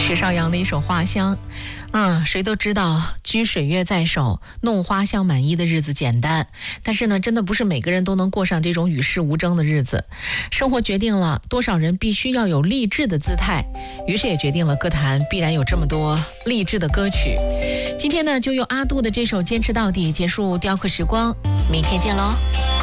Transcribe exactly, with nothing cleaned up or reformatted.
许绍洋的一首《花香》。嗯，谁都知道居水月在手，弄花香满衣的日子简单，但是呢，真的不是每个人都能过上这种与世无争的日子。生活决定了多少人必须要有励志的姿态，于是也决定了歌坛必然有这么多励志的歌曲。今天呢，就用阿杜的这首《坚持到底》结束雕刻时光，明天见喽。